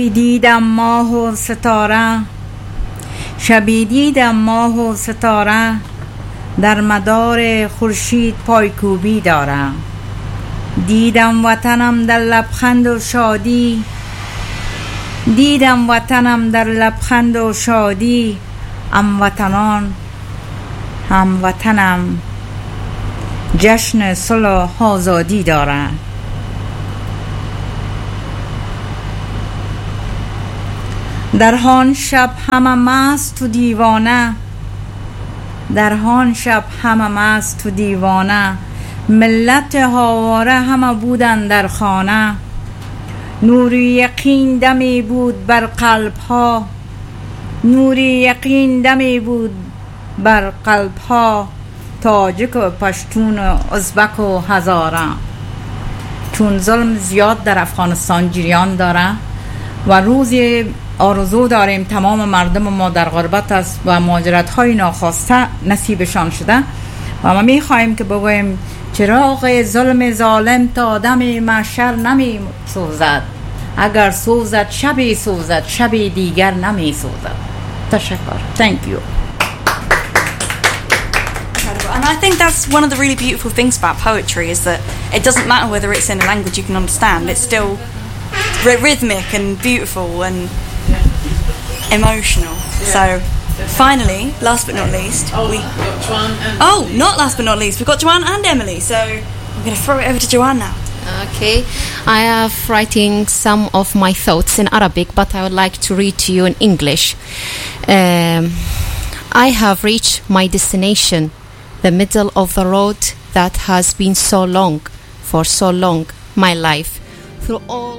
دیدم ماه و ستاره، شبی دیدم ماه و ستاره، در مدار خورشید پایکوبی داره. دیدم وطنم در لبخند و شادی، دیدم وطنم در لبخند و شادی. هموطنان هموطنم جشن صلح و آزادی داره. در هان شب همه مست و دیوانه، در هان شب همه مست و دیوانه، ملت هاواره همه بودن در خانه. نوری یقین دمی بود بر قلب ها، نوری یقین دمی بود بر قلب ها، تاجک و پشتون و ازبک و هزاره. چون ظلم زیاد در افغانستان جریان داره و روزی آرزو داریم تمام مردم ما در غربت است و مهاجرت های ناخواسته نصیبشان شده و ما می خواهیم که بگوییم چراغ ظلم ظالم تا دم محشر نمی سوزد، اگر سوزد شبی سوزد، شبی دیگر نمی سوزد. تشکر. Thank you. And I think that's one of the really beautiful things about poetry, is that it doesn't matter whether it's in a language you can understand, it's still rhythmic and beautiful and emotional. So finally, last but not least, not last but not least, we've got Joanne and Emily, so I'm going to throw it over to Joanne now. Okay, I have writing some of my thoughts in Arabic, but I would like to read to you in English. I have reached my destination, the middle of the road that has been so long, for so long, my life, through all